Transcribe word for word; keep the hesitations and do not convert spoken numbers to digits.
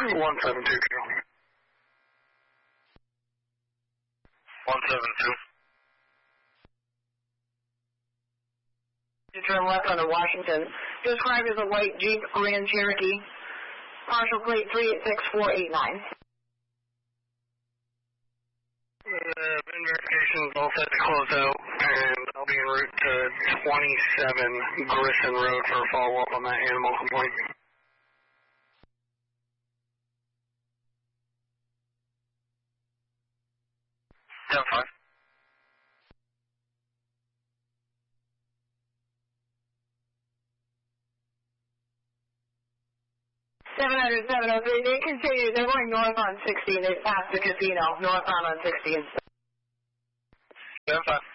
one seven two two. one seven two. You turn left onto Washington. Described as a white Jeep Grand Cherokee. Partial plate three eight six four eight nine. Uh, VIN verification's all set to close out, and I'll be en route to twenty-seven Grisson Road for a follow-up on that animal complaint. ten five. seven hundred, seven oh three, they continue, they're going north on sixteen, they passed the casino, northbound on sixteen. ten five.